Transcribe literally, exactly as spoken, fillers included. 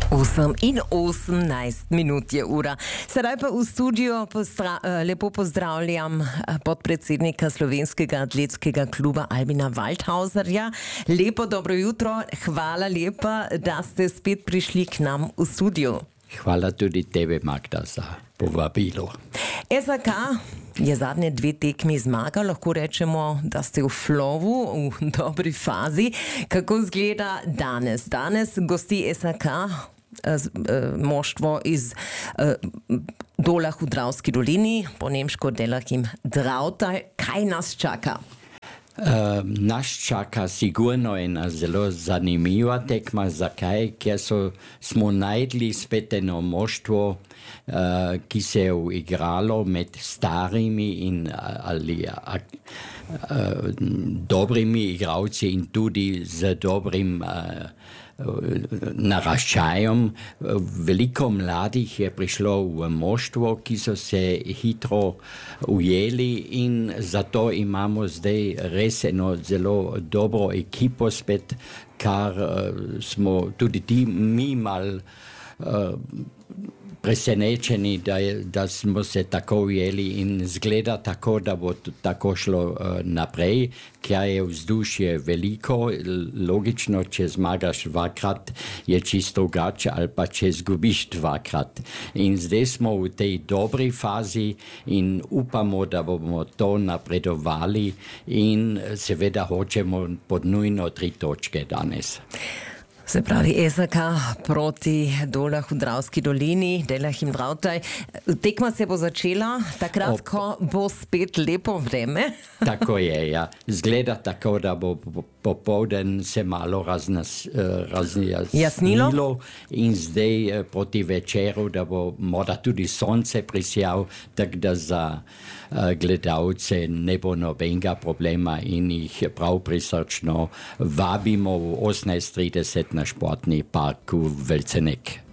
osem in osemnajst minut je ura. Sedaj pa v studiu pozdra lepo pozdravljam podpredsednika Slovenskega atletskega kluba Albina Waldhauserja. Lepo dobro jutro, hvala lepa, da ste spet prišli k nam v studio. Hvala tudi tebe, Magda, za povabilo. S A K je zadnje dve tekmi zmagal, lahko rečemo, da ste v flowu, v dobri fazi. Kako izgleda danes? Danes gosti S A K moštvo iz Dola v Dravski dolini, po nemško Delachim Drautaj. Kaj nas čaka? Uh, nas čaka sigurno ena zelo zanimiva tekma. Zakaj? Ker so, smo najdli spet eno moštvo, uh, ki se je igralo med starimi in ali uh, uh, dobrimi igralci in tudi z dobrim uh, naraščajem. Veliko mladih je prišlo v moštvo, ki so se hitro ujeli in zato imamo zdaj res eno zelo dobro ekipo spet, kar uh, smo tudi ti mi mal uh, presenečeni, da, je, da smo se tako ujeli in zgleda tako, da bo tako šlo uh, naprej, ker je vzdušje veliko, logično, če zmagaš dvakrat, je čisto drugače, ali pa če zgubiš dvakrat. In zdaj smo v tej dobri fazi in upamo, da bomo to napredovali in seveda hočemo pod nujno tri točke danes. Se pravi, S A K proti Dolah v Dravski dolini, Delachim Drautaj. Tekma se bo začela takrat, ko bo spet lepo vreme. Tako je, ja. Zgleda tako, da bo popoldan se malo raznas, razjasnilo in zdaj proti večeru, da bo morda tudi sonce prisjal, tako da za gledalce ne bo nobenega problema in jih prav prisrčno vabimo v osemnajst trideset na športni park v Velcenek.